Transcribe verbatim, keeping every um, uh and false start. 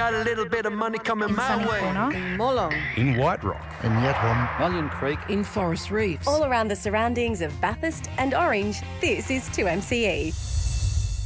got a little bit of money coming In my Sunny way. Corner. In Molong, In White Rock. In Yetholm. Mullion Creek, In Forest Reefs. All around the surroundings of Bathurst and Orange, this is two M C E.